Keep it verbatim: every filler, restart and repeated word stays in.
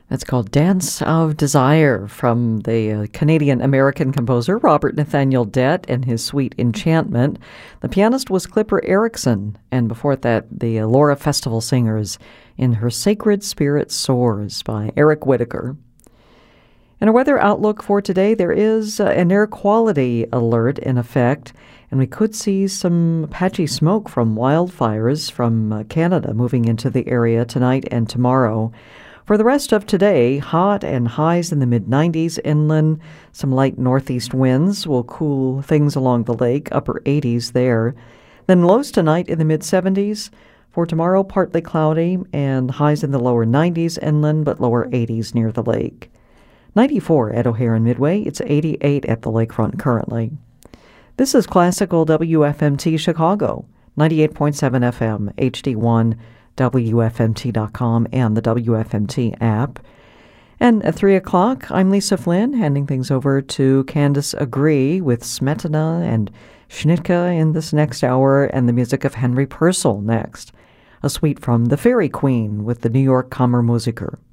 It's called Dance of Desire from the uh, Canadian-American composer Robert Nathaniel Dett and his suite Enchantment. The pianist was Clipper Erickson, and before that, the uh, Laura Festival Singers in Her Sacred Spirit Soars by Eric Whitacre. In our weather outlook for today, there is uh, an air quality alert in effect, and we could see some patchy smoke from wildfires from uh, Canada moving into the area tonight and tomorrow. For the rest of today, hot and highs in the mid nineties inland. Some light northeast winds will cool things along the lake, upper eighties there. Then lows tonight in the mid seventies. For tomorrow, partly cloudy and highs in the lower nineties inland, but lower eighties near the lake. ninety-four at O'Hare and Midway. It's eighty-eight at the lakefront currently. This is Classical W F M T Chicago, ninety-eight point seven F M, H D one, W F M T dot com, and the W F M T app. And at three o'clock, I'm Lisa Flynn, handing things over to Candace Agree with Smetana and Schnittke in this next hour, and the music of Henry Purcell next. A suite from The Fairy Queen with the New York Kammermusiker.